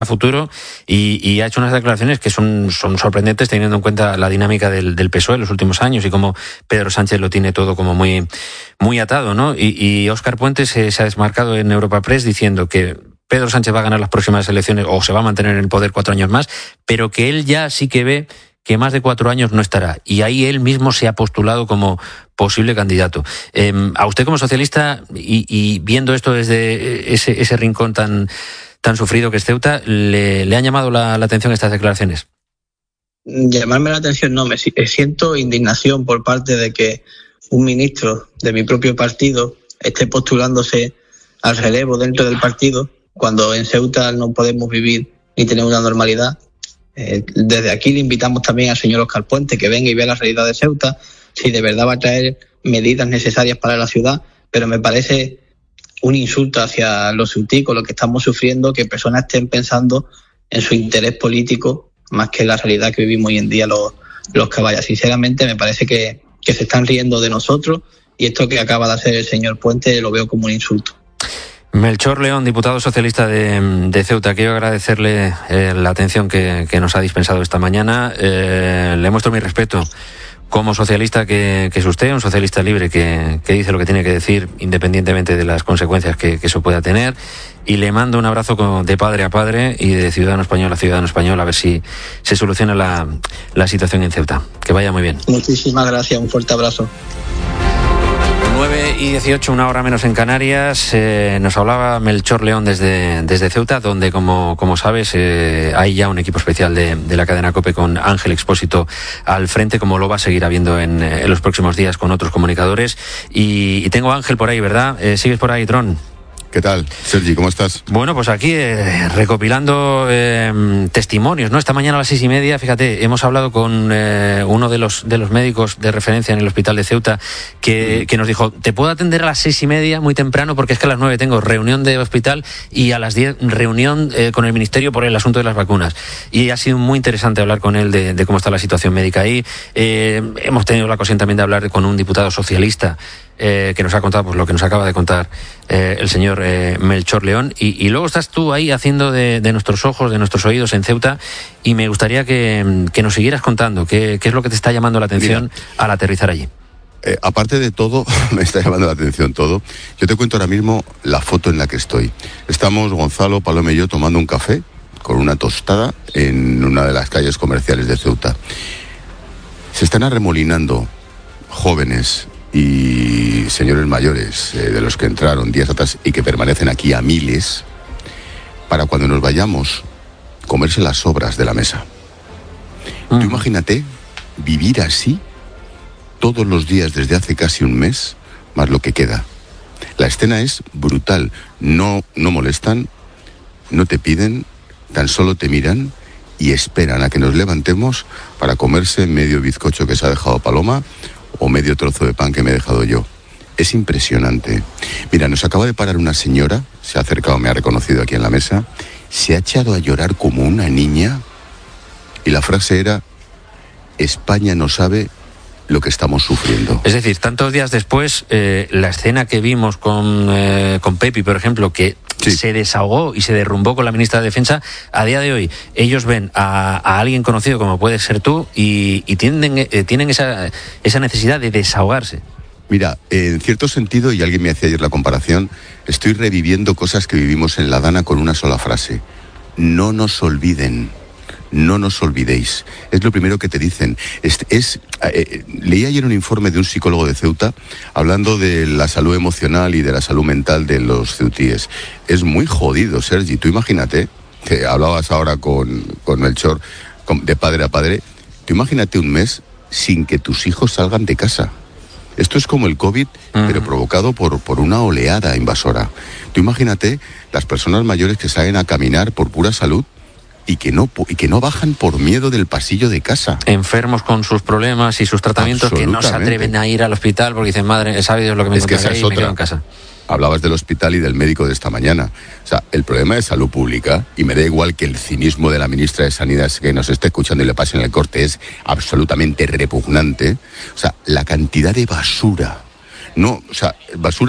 a futuro y ha hecho unas declaraciones que son sorprendentes teniendo en cuenta la dinámica del PSOE en los últimos años y cómo Pedro Sánchez lo tiene todo como muy atado, ¿no? Y Óscar Puente se ha desmarcado en Europa Press diciendo que Pedro Sánchez va a ganar las próximas elecciones o se va a mantener en el poder 4 años más, pero que él ya sí que ve que más de 4 años no estará. Y ahí él mismo se ha postulado como posible candidato. A usted como socialista y viendo esto desde ese rincón tan sufrido que es Ceuta, ¿le han llamado la atención estas declaraciones? Llamarme la atención no, me siento indignación por parte de que un ministro de mi propio partido esté postulándose al relevo dentro del partido, cuando en Ceuta no podemos vivir ni tener una normalidad. Desde aquí le invitamos también al señor Óscar Puente que venga y vea la realidad de Ceuta, si de verdad va a traer medidas necesarias para la ciudad, pero me parece un insulto hacia los ceuticos, lo que estamos sufriendo, que personas estén pensando en su interés político más que en la realidad que vivimos hoy en día los caballos. Sinceramente me parece que se están riendo de nosotros y esto que acaba de hacer el señor Puente lo veo como un insulto. Melchor León, diputado socialista de Ceuta, quiero agradecerle la atención que nos ha dispensado esta mañana. Le muestro mi respeto como socialista que es usted, un socialista libre que dice lo que tiene que decir independientemente de las consecuencias que eso pueda tener, y le mando un abrazo de padre a padre y de ciudadano español a ciudadano español, a ver si se soluciona la situación en Ceuta. Que vaya muy bien. Muchísimas gracias, un fuerte abrazo. 9:18, una hora menos en Canarias. Nos hablaba Melchor León desde Ceuta, donde, como sabes, hay ya un equipo especial de la cadena COPE con Ángel Expósito al frente, como lo va a seguir habiendo en los próximos días con otros comunicadores. Y tengo a Ángel por ahí, ¿verdad? ¿Sigues por ahí, Tron? ¿Qué tal, Sergi? ¿Cómo estás? Bueno, pues aquí recopilando testimonios, ¿no? Esta mañana a las 6:30, fíjate, hemos hablado con uno de los médicos de referencia en el hospital de Ceuta que nos dijo, te puedo atender a las 6:30 muy temprano porque es que a las 9 tengo reunión de hospital y a las 10 reunión con el Ministerio por el asunto de las vacunas. Y ha sido muy interesante hablar con él de cómo está la situación médica ahí. Hemos tenido la ocasión también de hablar con un diputado socialista que nos ha contado pues lo que nos acaba de contar el señor Melchor León, y luego estás tú ahí haciendo de nuestros ojos, de nuestros oídos en Ceuta, y me gustaría que nos siguieras contando qué es lo que te está llamando la atención. Mira, al aterrizar allí. Aparte de todo, me está llamando la atención todo. Yo te cuento ahora mismo la foto en la que estoy. Estamos Gonzalo, Paloma y yo tomando un café con una tostada en una de las calles comerciales de Ceuta. Se están arremolinando jóvenes y señores mayores de los que entraron días atrás y que permanecen aquí a miles, para cuando nos vayamos comerse las sobras de la mesa. Tú imagínate vivir así todos los días desde hace casi un mes, más lo que queda. La escena es brutal. No molestan, no te piden, tan solo te miran y esperan a que nos levantemos para comerse medio bizcocho que se ha dejado Paloma o medio trozo de pan que me he dejado yo. Es impresionante. Mira, nos acaba de parar una señora, se ha acercado, me ha reconocido aquí en la mesa, se ha echado a llorar como una niña y la frase era, España no sabe lo que estamos sufriendo. Es decir, tantos días después, la escena que vimos con Pepi, por ejemplo, que sí, se desahogó y se derrumbó con la ministra de Defensa, a día de hoy ellos ven a alguien conocido como puede ser tú y tienen esa necesidad de desahogarse. Mira, en cierto sentido, y alguien me hacía ayer la comparación, estoy reviviendo cosas que vivimos en La Dana con una sola frase. No nos olviden. No nos olvidéis. Es lo primero que te dicen. Leí ayer un informe de un psicólogo de Ceuta hablando de la salud emocional y de la salud mental de los ceutíes. Es muy jodido, Sergi. Tú imagínate, que hablabas ahora con Melchor, de padre a padre, tú imagínate un mes sin que tus hijos salgan de casa. Esto es como el COVID, pero provocado por una oleada invasora. Tú imagínate las personas mayores que salen a caminar por pura salud y que no bajan por miedo del pasillo de casa. Enfermos con sus problemas y sus tratamientos que no se atreven a ir al hospital porque dicen, madre, sabe Dios lo que me encontraré y me quedo en casa. Hablabas del hospital y del médico de esta mañana. O sea, el problema de salud pública, y me da igual que el cinismo de la ministra de Sanidad que nos esté escuchando y le pase en el corte, es absolutamente repugnante. O sea, la cantidad de basura. No, o sea, basura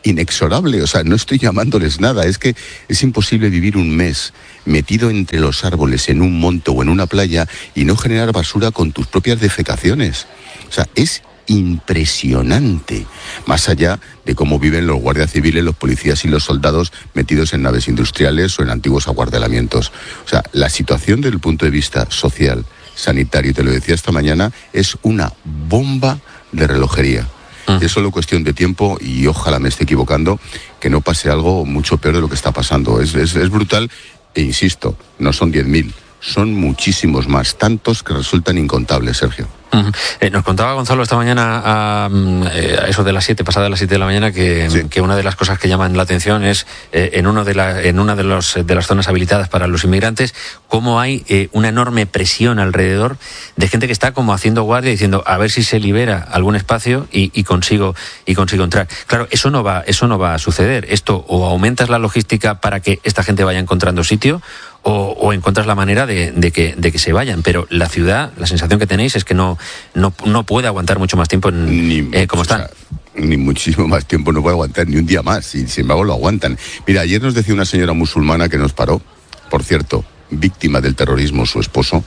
inexorable, o sea, no estoy llamándoles nada, es que es imposible vivir un mes metido entre los árboles en un monte o en una playa y no generar basura con tus propias defecaciones. O sea, es impresionante, más allá de cómo viven los guardias civiles, los policías y los soldados metidos en naves industriales o en antiguos acuartelamientos. O sea, la situación desde el punto de vista social, sanitario, y te lo decía esta mañana, es una bomba de relojería. Es solo cuestión de tiempo y ojalá me esté equivocando, que no pase algo mucho peor de lo que está pasando. Es brutal e insisto, no son 10.000, son muchísimos más, tantos que resultan incontables, Sergio. Nos contaba Gonzalo esta mañana a eso de las 7, pasada las 7 de la mañana, que una de las cosas que llaman la atención es en una de las zonas habilitadas para los inmigrantes, cómo hay una enorme presión alrededor de gente que está como haciendo guardia diciendo a ver si se libera algún espacio y consigo entrar. Claro, eso no va a suceder. Esto o aumentas la logística para que esta gente vaya encontrando sitio, o encuentras la manera de que se vayan, pero la ciudad, la sensación que tenéis es que no puede aguantar mucho más tiempo como están. Ni muchísimo más tiempo, no puede aguantar ni un día más, y sin embargo lo aguantan. Mira, ayer nos decía una señora musulmana que nos paró, por cierto, víctima del terrorismo, su esposo,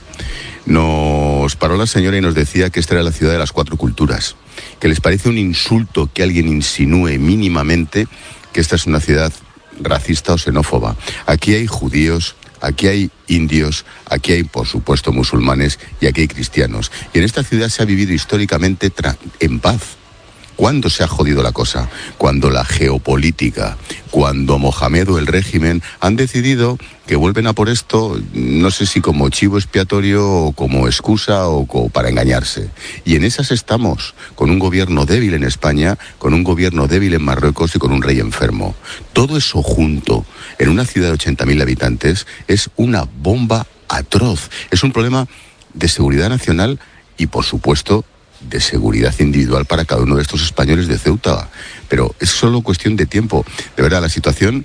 nos paró la señora y nos decía que esta era la ciudad de las 4 culturas, que les parece un insulto que alguien insinúe mínimamente que esta es una ciudad racista o xenófoba. Aquí hay judíos, aquí hay indios, aquí hay, por supuesto, musulmanes y aquí hay cristianos. Y en esta ciudad se ha vivido históricamente en paz. ¿Cuándo se ha jodido la cosa? Cuando la geopolítica, cuando Mohamed o el régimen han decidido que vuelven a por esto, no sé si como chivo expiatorio o como excusa o para engañarse. Y en esas estamos, con un gobierno débil en España, con un gobierno débil en Marruecos y con un rey enfermo. Todo eso junto, en una ciudad de 80.000 habitantes, es una bomba atroz. Es un problema de seguridad nacional y, por supuesto, de seguridad individual para cada uno de estos españoles de Ceuta. Pero es solo cuestión de tiempo. De verdad, la situación,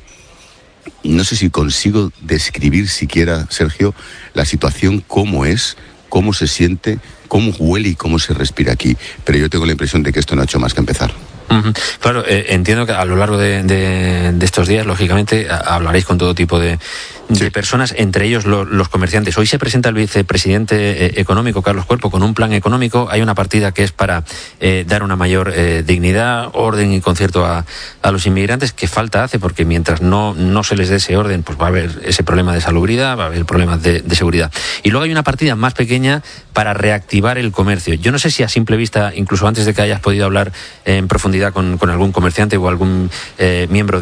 no sé si consigo describir siquiera, Sergio, la situación cómo es, cómo se siente, cómo huele y cómo se respira aquí. Pero yo tengo la impresión de que esto no ha hecho más que empezar. Claro, entiendo que a lo largo de estos días, lógicamente, hablaréis con todo tipo de personas, entre ellos los comerciantes. Hoy se presenta el vicepresidente económico, Carlos Cuerpo, con un plan económico. Hay una partida que es para dar una mayor dignidad, orden y concierto a los inmigrantes, que falta hace, porque mientras no se les dé ese orden, pues va a haber ese problema de salubridad, va a haber problemas de seguridad. Y luego hay una partida más pequeña para reactivar el comercio. Yo no sé si a simple vista, incluso antes de que hayas podido hablar en profundidad con algún comerciante o algún miembro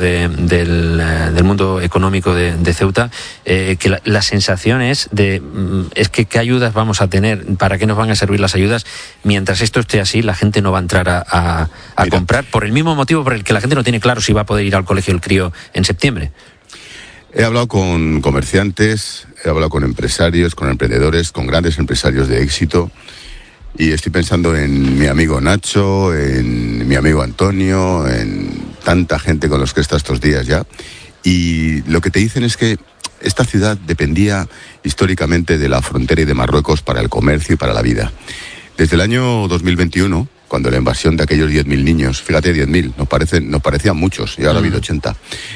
del mundo económico de Ceuta, que la sensación es que qué ayudas vamos a tener, para qué nos van a servir las ayudas. Mientras esto esté así, la gente no va a entrar a comprar, por el mismo motivo por el que la gente no tiene claro si va a poder ir al colegio el crío en septiembre. He hablado con comerciantes, he hablado con empresarios, con emprendedores, con grandes empresarios de éxito. Y estoy pensando en mi amigo Nacho, en mi amigo Antonio, en tanta gente con los que he estado estos días ya. Y lo que te dicen es que esta ciudad dependía históricamente de la frontera y de Marruecos para el comercio y para la vida. Desde el año 2021, cuando la invasión de aquellos 10.000 niños, fíjate, 10.000, nos parecían muchos, y ahora ha habido 80,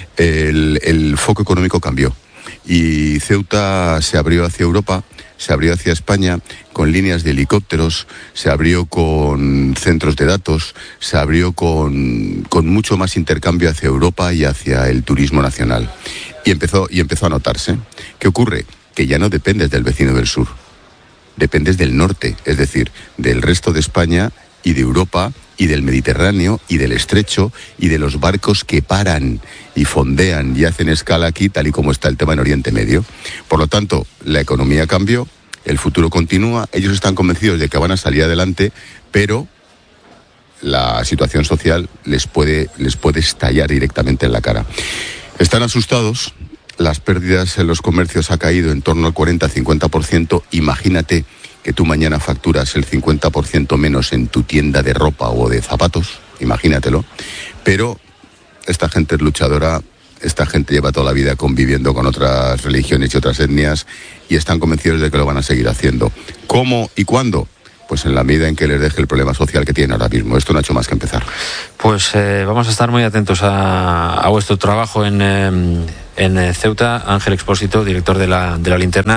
el foco económico cambió. Y Ceuta se abrió hacia Europa, se abrió hacia España con líneas de helicópteros, se abrió con centros de datos, se abrió con mucho más intercambio hacia Europa y hacia el turismo nacional. Y empezó a notarse. ¿Qué ocurre? Que ya no dependes del vecino del sur, dependes del norte, es decir, del resto de España y de Europa y del Mediterráneo y del Estrecho y de los barcos que paran y fondean y hacen escala aquí, tal y como está el tema en Oriente Medio. Por lo tanto, la economía cambió, el futuro continúa, ellos están convencidos de que van a salir adelante, pero la situación social les puede estallar directamente en la cara. Están asustados, las pérdidas en los comercios ha caído en torno al 40-50%, imagínate que tú mañana facturas el 50% menos en tu tienda de ropa o de zapatos, imagínatelo, pero esta gente es luchadora, esta gente lleva toda la vida conviviendo con otras religiones y otras etnias y están convencidos de que lo van a seguir haciendo. ¿Cómo y cuándo? pues en la medida en que les deje el problema social que tienen ahora mismo. Esto no ha hecho más que empezar. Pues vamos a estar muy atentos a vuestro trabajo en Ceuta. Ángel Expósito, director de la Linterna,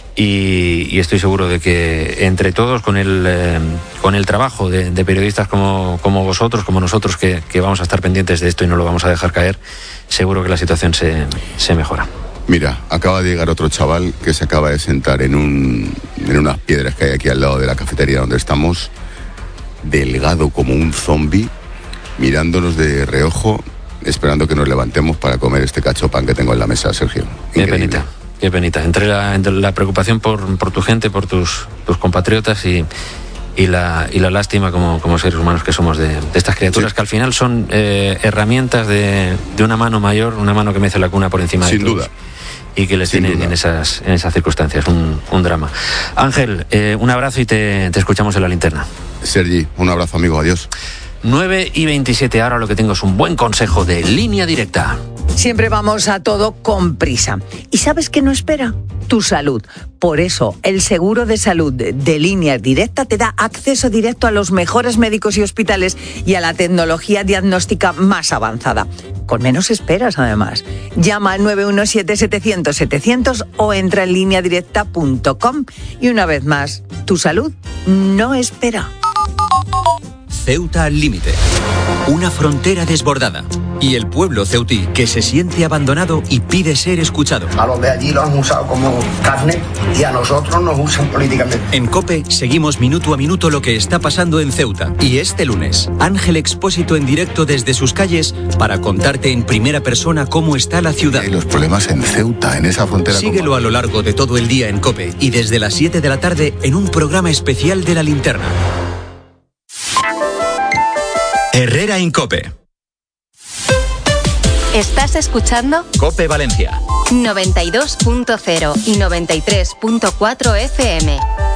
y estoy seguro de que entre todos, con el trabajo de periodistas como vosotros, como nosotros, que vamos a estar pendientes de esto y no lo vamos a dejar caer, seguro que la situación se mejora. Mira, acaba de llegar otro chaval que se acaba de sentar en unas piedras que hay aquí al lado de la cafetería donde estamos, delgado como un zombi, mirándonos de reojo, esperando que nos levantemos para comer este cacho pan que tengo en la mesa, Sergio. Increíble. Qué penita. Entre la preocupación por tu gente, por tus compatriotas y la lástima como seres humanos que somos de estas criaturas, sí, que al final son herramientas de una mano mayor, una mano que mece la cuna por encima de todos. Sin duda. Y que les tiene en esas circunstancias un drama. Ángel, un abrazo y te escuchamos en la Linterna. Sergi, un abrazo, amigo, adiós. 9:27, ahora lo que tengo es un buen consejo de Línea Directa. Siempre vamos a todo con prisa. ¿Y sabes qué no espera? Tu salud. Por eso, el seguro de salud de Línea Directa te da acceso directo a los mejores médicos y hospitales y a la tecnología diagnóstica más avanzada. Con menos esperas, además. Llama al 917-700-700 o entra en lineadirecta.com. Y una vez más, tu salud no espera. Ceuta al límite. Una frontera desbordada. Y el pueblo ceutí que se siente abandonado y pide ser escuchado. A los de allí lo han usado como carne y a nosotros nos usan políticamente. En COPE seguimos minuto a minuto lo que está pasando en Ceuta. Y este lunes, Ángel Expósito en directo desde sus calles para contarte en primera persona cómo está la ciudad. Y los problemas en Ceuta, en esa frontera. Síguelo a lo largo de todo el día en COPE y desde las 7 de la tarde en un programa especial de La Linterna. Herrera en COPE. ¿Estás escuchando? COPE Valencia 92.0 y 93.4 FM.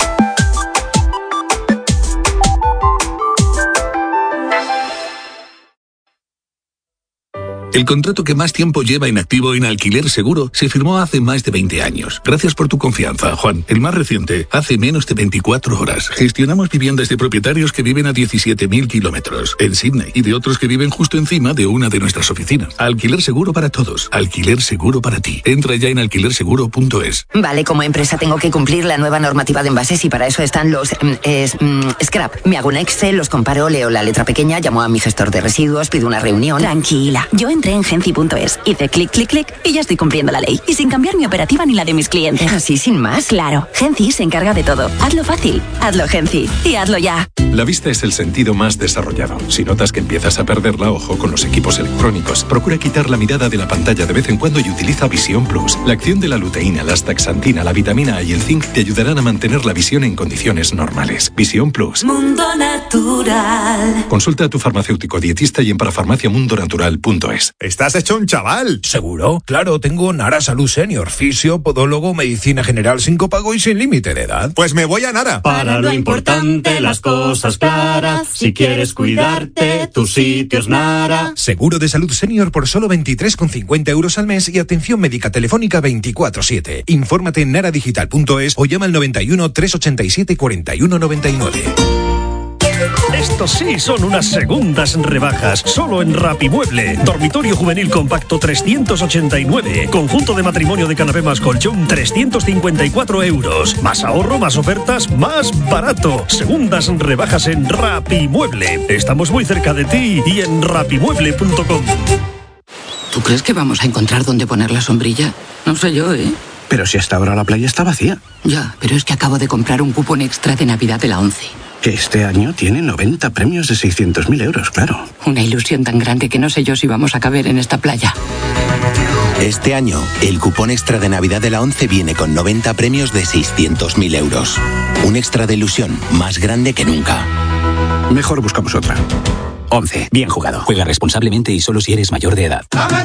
El contrato que más tiempo lleva inactivo en Alquiler Seguro se firmó hace más de 20 años. Gracias por tu confianza, Juan. El más reciente, hace menos de 24 horas. Gestionamos viviendas de propietarios que viven a 17.000 kilómetros en Sydney y de otros que viven justo encima de una de nuestras oficinas. Alquiler Seguro para todos. Alquiler Seguro para ti. Entra ya en alquilerseguro.es. Vale, como empresa tengo que cumplir la nueva normativa de envases y para eso están los scrap. Me hago un Excel, los comparo, leo la letra pequeña, llamo a mi gestor de residuos, pido una reunión. Tranquila, yo entré en Genci.es, hice clic, clic, clic y ya estoy cumpliendo la ley. Y sin cambiar mi operativa ni la de mis clientes. ¿Así sin más? Claro, Genci se encarga de todo. Hazlo fácil, hazlo Genci y hazlo ya. La vista es el sentido más desarrollado. Si notas que empiezas a perderla, ojo con los equipos electrónicos. Procura quitar la mirada de la pantalla de vez en cuando y utiliza Visión Plus. La acción de la luteína, la astaxantina, la vitamina A y el zinc te ayudarán a mantener la visión en condiciones normales. Visión Plus. Mundo Natural. Consulta a tu farmacéutico dietista y en parafarmaciamundonatural.es. ¿Estás hecho un chaval? ¿Seguro? Claro, tengo Nara Salud Senior, fisio, podólogo, medicina general sin copago y sin límite de edad. Pues me voy a Nara. Para lo importante, las cosas claras. Si quieres cuidarte, tu sitio es Nara. Seguro de salud senior por solo 23,50 euros al mes y atención médica telefónica 24/7. Infórmate en naradigital.es o llama al 91 387 4199. Estos sí son unas segundas rebajas, solo en Rapimueble. Dormitorio juvenil compacto 389. Conjunto de matrimonio de canapé más colchón 354 euros. Más ahorro, más ofertas, más barato. Segundas rebajas en Rapimueble. Estamos muy cerca de ti y en rapimueble.com. ¿Tú crees que vamos a encontrar dónde poner la sombrilla? No sé yo, ¿eh? Pero si hasta ahora la playa está vacía. Ya, pero es que acabo de comprar un cupón extra de Navidad de la 11. Que este año tiene 90 premios de 600.000 euros, claro. Una ilusión tan grande que no sé yo si vamos a caber en esta playa. Este año, el cupón extra de Navidad de la 11 viene con 90 premios de 600.000 euros. Un extra de ilusión más grande que nunca. Mejor buscamos otra. 11. Bien jugado. Juega responsablemente y solo si eres mayor de edad.